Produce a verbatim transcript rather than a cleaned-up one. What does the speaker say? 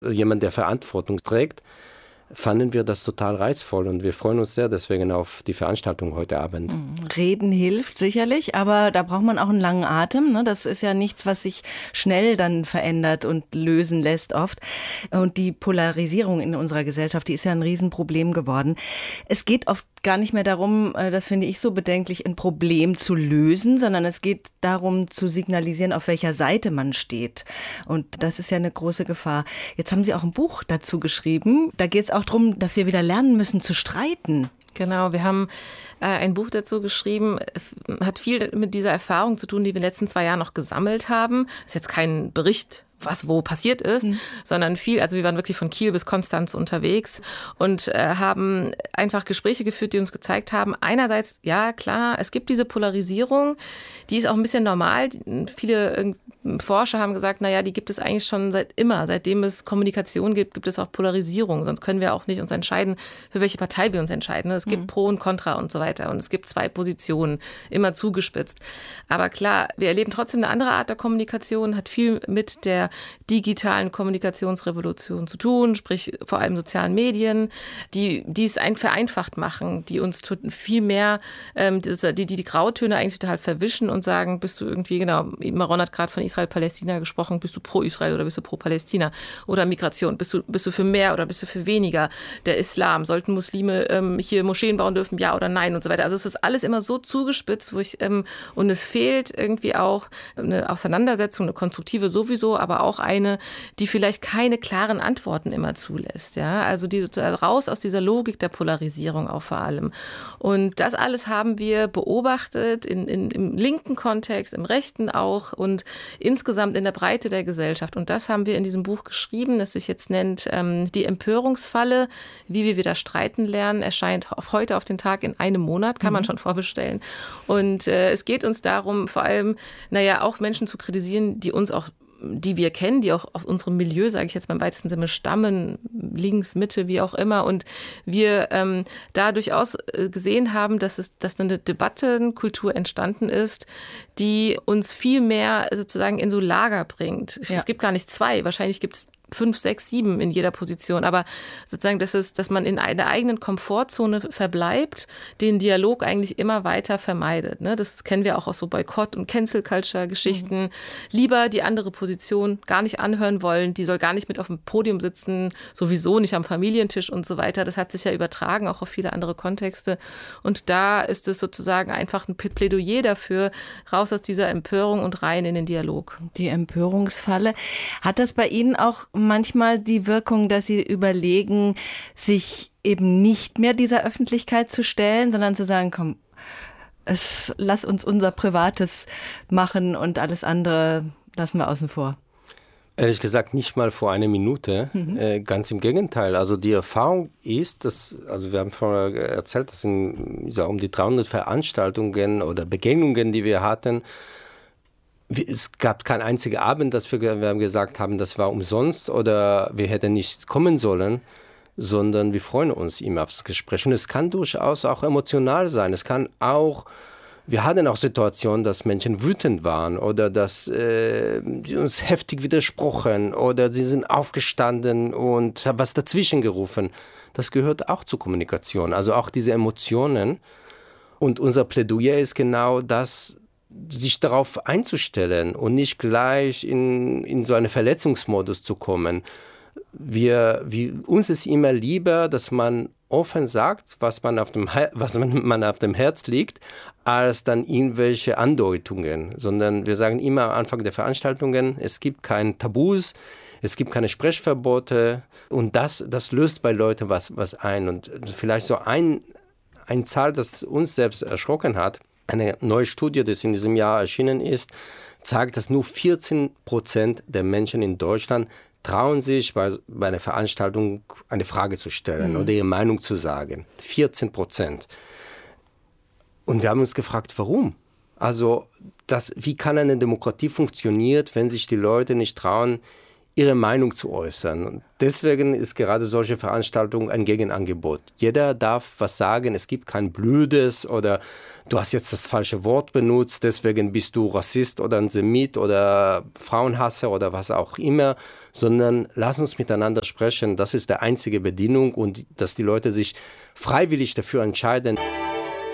jemand, der Verantwortung trägt, fanden wir das total reizvoll und wir freuen uns sehr deswegen auf die Veranstaltung heute Abend. Reden hilft sicherlich, aber da braucht man auch einen langen Atem. Ne? Das ist ja nichts, was sich schnell dann verändert und lösen lässt oft. Und die Polarisierung in unserer Gesellschaft, die ist ja ein Riesenproblem geworden. Es geht oft gar nicht mehr darum, das finde ich so bedenklich, ein Problem zu lösen, sondern es geht darum zu signalisieren, auf welcher Seite man steht. Und das ist ja eine große Gefahr. Jetzt haben Sie auch ein Buch dazu geschrieben. Da geht es auch darum, dass wir wieder lernen müssen zu streiten. Genau, wir haben äh, ein Buch dazu geschrieben, hat viel mit dieser Erfahrung zu tun, die wir in den letzten zwei Jahren noch gesammelt haben. Das ist jetzt kein Bericht, was wo passiert ist, mhm. sondern viel, also wir waren wirklich von Kiel bis Konstanz unterwegs und äh, haben einfach Gespräche geführt, die uns gezeigt haben, einerseits, ja klar, es gibt diese Polarisierung, die ist auch ein bisschen normal. Viele äh, Forscher haben gesagt, naja, die gibt es eigentlich schon seit immer, seitdem es Kommunikation gibt, gibt es auch Polarisierung, sonst können wir auch nicht uns entscheiden, für welche Partei wir uns entscheiden. Es gibt mhm. Pro und Contra und so weiter und es gibt zwei Positionen, immer zugespitzt. Aber klar, wir erleben trotzdem eine andere Art der Kommunikation, hat viel mit der digitalen Kommunikationsrevolution zu tun, sprich vor allem sozialen Medien, die, die es ein vereinfacht machen, die uns viel mehr, ähm, die, die die Grautöne eigentlich total verwischen und sagen, bist du irgendwie, genau, Maron hat gerade von Israel-Palästina gesprochen, bist du pro Israel oder bist du pro Palästina? Oder Migration, bist du, bist du für mehr oder bist du für weniger? Der Islam, sollten Muslime ähm, hier Moscheen bauen dürfen, ja oder nein und so weiter. Also es ist alles immer so zugespitzt, wo ich, ähm, und es fehlt irgendwie auch eine Auseinandersetzung, eine konstruktive sowieso, aber auch eine, die vielleicht keine klaren Antworten immer zulässt. Ja? Also die sozusagen raus aus dieser Logik der Polarisierung auch vor allem. Und das alles haben wir beobachtet in, in, im linken Kontext, im rechten auch und insgesamt in der Breite der Gesellschaft. Und das haben wir in diesem Buch geschrieben, das sich jetzt nennt ähm, Die Empörungsfalle, wie wir wieder streiten lernen, erscheint auf heute auf den Tag in einem Monat, kann man mhm. schon vorbestellen. Und äh, es geht uns darum, vor allem, naja, auch Menschen zu kritisieren, die uns auch die wir kennen, die auch aus unserem Milieu, sage ich jetzt mal im weitesten Sinne, stammen, links, Mitte, wie auch immer. Und wir ähm, da durchaus gesehen haben, dass es, dass eine Debattenkultur entstanden ist, die uns viel mehr sozusagen in so Lager bringt. Ja. Es gibt gar nicht zwei, wahrscheinlich gibt es fünf, sechs, sieben in jeder Position. Aber sozusagen, dass, es, dass man in einer eigenen Komfortzone verbleibt, den Dialog eigentlich immer weiter vermeidet. Ne? Das kennen wir auch aus so Boykott- und Cancel-Culture-Geschichten. Mhm. Lieber die andere Position gar nicht anhören wollen, die soll gar nicht mit auf dem Podium sitzen, sowieso nicht am Familientisch und so weiter. Das hat sich ja übertragen, auch auf viele andere Kontexte. Und da ist es sozusagen einfach ein Plädoyer dafür, raus aus dieser Empörung und rein in den Dialog. Die Empörungsfalle. Hat das bei Ihnen auch manchmal die Wirkung, dass Sie überlegen, sich eben nicht mehr dieser Öffentlichkeit zu stellen, sondern zu sagen, komm, es, lass uns unser Privates machen und alles andere lassen wir außen vor? Ehrlich gesagt nicht mal vor einer Minute, mhm. äh, ganz im Gegenteil. Also die Erfahrung ist, dass, also wir haben vorher erzählt, das sind ja, um die dreihundert Veranstaltungen oder Begegnungen, die wir hatten. Es gab keinen einzigen Abend, dass wir, wir gesagt haben, das war umsonst oder wir hätten nicht kommen sollen, sondern wir freuen uns immer aufs Gespräch. Und es kann durchaus auch emotional sein. Es kann auch, wir hatten auch Situationen, dass Menschen wütend waren oder dass äh, die uns heftig widersprochen oder sie sind aufgestanden und haben was dazwischen gerufen. Das gehört auch zur Kommunikation, also auch diese Emotionen. Und unser Plädoyer ist genau das, sich darauf einzustellen und nicht gleich in, in so einen Verletzungsmodus zu kommen. Wir, wir, uns ist immer lieber, dass man offen sagt, was man auf dem, was man, man auf dem Herz liegt, als dann irgendwelche Andeutungen. Sondern wir sagen immer am Anfang der Veranstaltungen, es gibt keine Tabus, es gibt keine Sprechverbote und das, das löst bei Leuten was, was ein. Und vielleicht so ein, ein Zahl, das uns selbst erschrocken hat, eine neue Studie, die in diesem Jahr erschienen ist, zeigt, dass nur vierzehn Prozent der Menschen in Deutschland trauen sich, bei, bei einer Veranstaltung eine Frage zu stellen mhm. oder ihre Meinung zu sagen. vierzehn Prozent. Und wir haben uns gefragt, warum? Also, das, wie kann eine Demokratie funktionieren, wenn sich die Leute nicht trauen, ihre Meinung zu äußern. Und deswegen ist gerade solche Veranstaltung ein Gegenangebot. Jeder darf was sagen, es gibt kein Blödes oder du hast jetzt das falsche Wort benutzt, deswegen bist du Rassist oder ein Semit oder Frauenhasser oder was auch immer, sondern lass uns miteinander sprechen. Das ist die einzige Bedingung und dass die Leute sich freiwillig dafür entscheiden.